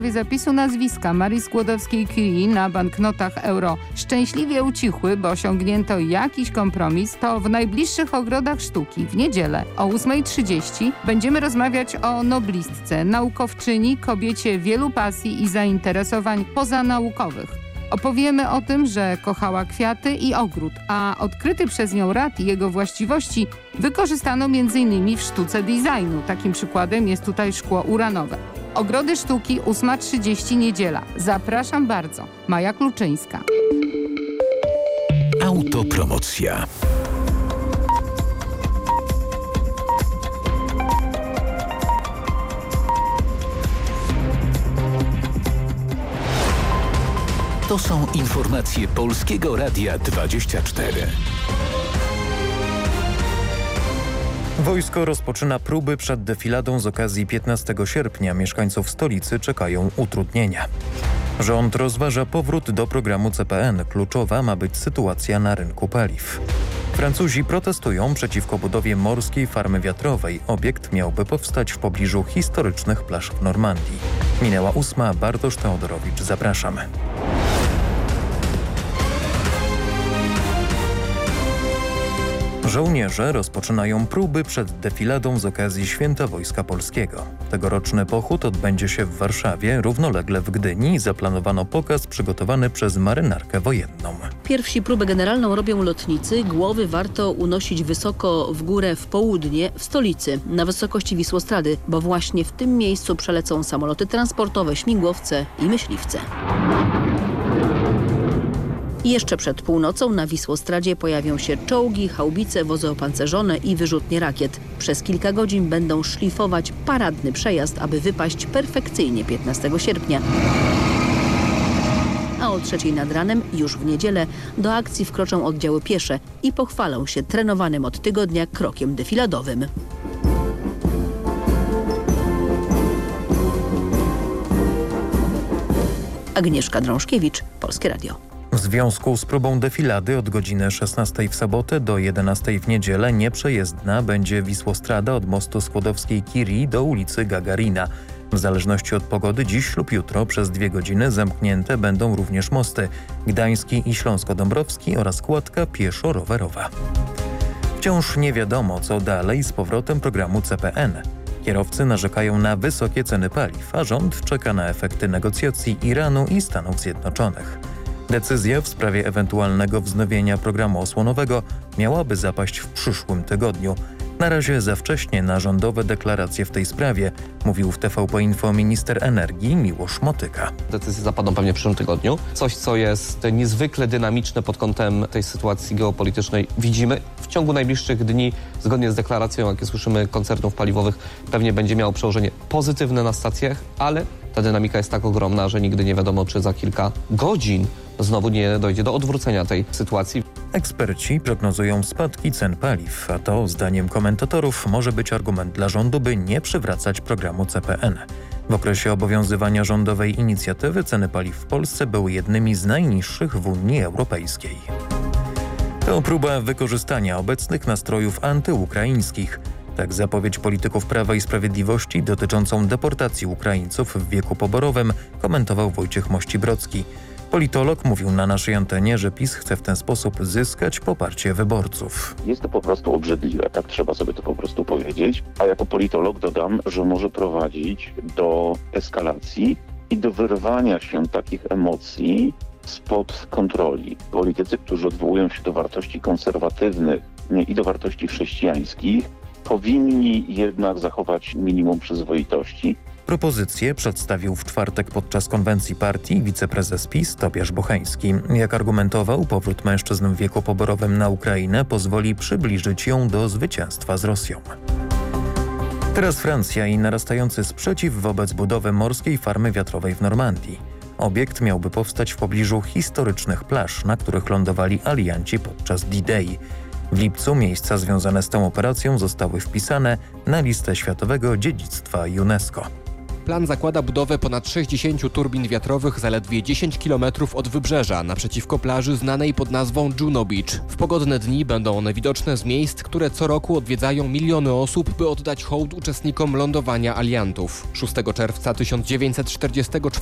zapisu nazwiska Marii Skłodowskiej-Curie na banknotach euro szczęśliwie ucichły, bo osiągnięto jakiś kompromis, to w najbliższych ogrodach sztuki w niedzielę o 8:30 będziemy rozmawiać o noblistce, naukowczyni, kobiecie wielu pasji i zainteresowań pozanaukowych. Opowiemy o tym, że kochała kwiaty i ogród, a odkryty przez nią rad i jego właściwości wykorzystano m.in. w sztuce designu. Takim przykładem jest tutaj szkło uranowe. Ogrody sztuki 8:30 niedziela. Zapraszam bardzo. Maja Kluczyńska. Autopromocja. To są informacje Polskiego Radia 24. Wojsko rozpoczyna próby przed defiladą z okazji 15 sierpnia. Mieszkańców stolicy czekają utrudnienia. Rząd rozważa powrót do programu CPN. Kluczowa ma być sytuacja na rynku paliw. Francuzi protestują przeciwko budowie morskiej farmy wiatrowej. Obiekt miałby powstać w pobliżu historycznych plaż w Normandii. Minęła 8. Bartosz Teodorowicz. Zapraszamy. Żołnierze rozpoczynają próby przed defiladą z okazji Święta Wojska Polskiego. Tegoroczny pochód odbędzie się w Warszawie, równolegle w Gdyni zaplanowano pokaz przygotowany przez marynarkę wojenną. Pierwsi próbę generalną robią lotnicy. Głowy warto unosić wysoko w górę w południe, w stolicy, na wysokości Wisłostrady, bo właśnie w tym miejscu przelecą samoloty transportowe, śmigłowce i myśliwce. Jeszcze przed północą na Wisłostradzie pojawią się czołgi, haubice, wozy opancerzone i wyrzutnie rakiet. Przez kilka godzin będą szlifować paradny przejazd, aby wypaść perfekcyjnie 15 sierpnia. A o 3:00 nad ranem, już w niedzielę, do akcji wkroczą oddziały piesze i pochwalą się trenowanym od tygodnia krokiem defiladowym. Agnieszka Drążkiewicz, Polskie Radio. W związku z próbą defilady od godziny 16 w sobotę do 11 w niedzielę nieprzejezdna będzie Wisłostrada od mostu Skłodowskiej-Curie do ulicy Gagarina. W zależności od pogody dziś lub jutro przez 2 godziny zamknięte będą również mosty Gdański i Śląsko-Dąbrowski oraz kładka pieszo-rowerowa. Wciąż nie wiadomo, co dalej z powrotem programu CPN. Kierowcy narzekają na wysokie ceny paliw, a rząd czeka na efekty negocjacji Iranu i Stanów Zjednoczonych. Decyzja w sprawie ewentualnego wznowienia programu osłonowego miałaby zapaść w przyszłym tygodniu. Na razie za wcześnie na rządowe deklaracje w tej sprawie, mówił w TVP Info minister energii Miłosz Motyka. Decyzje zapadną pewnie w przyszłym tygodniu. Coś, co jest niezwykle dynamiczne pod kątem tej sytuacji geopolitycznej, widzimy. W ciągu najbliższych dni, zgodnie z deklaracją, jakie słyszymy, koncernów paliwowych, pewnie będzie miało przełożenie pozytywne na stacjach, ale ta dynamika jest tak ogromna, że nigdy nie wiadomo, czy za kilka godzin znowu nie dojdzie do odwrócenia tej sytuacji. Eksperci prognozują spadki cen paliw, a to, zdaniem komentatorów, może być argument dla rządu, by nie przywracać programu CPN. W okresie obowiązywania rządowej inicjatywy ceny paliw w Polsce były jednymi z najniższych w Unii Europejskiej. To próba wykorzystania obecnych nastrojów antyukraińskich. Tak zapowiedź polityków Prawa i Sprawiedliwości dotyczącą deportacji Ukraińców w wieku poborowym komentował Wojciech Mościbrocki. Politolog mówił na naszej antenie, że PiS chce w ten sposób zyskać poparcie wyborców. Jest to po prostu obrzydliwe, tak trzeba sobie to po prostu powiedzieć. A jako politolog dodam, że może prowadzić do eskalacji i do wyrwania się takich emocji spod kontroli. Politycy, którzy odwołują się do wartości konserwatywnych i do wartości chrześcijańskich, powinni jednak zachować minimum przyzwoitości. Propozycję przedstawił w czwartek podczas konwencji partii wiceprezes PiS Tobiasz Bocheński. Jak argumentował, powrót mężczyzn w wieku poborowym na Ukrainę pozwoli przybliżyć ją do zwycięstwa z Rosją. Teraz Francja i narastający sprzeciw wobec budowy morskiej farmy wiatrowej w Normandii. Obiekt miałby powstać w pobliżu historycznych plaż, na których lądowali alianci podczas D-Day. W lipcu miejsca związane z tą operacją zostały wpisane na listę Światowego Dziedzictwa UNESCO. Plan zakłada budowę ponad 60 turbin wiatrowych zaledwie 10 km od wybrzeża, naprzeciwko plaży znanej pod nazwą Juno Beach. W pogodne dni będą one widoczne z miejsc, które co roku odwiedzają miliony osób, by oddać hołd uczestnikom lądowania aliantów. 6 czerwca 1944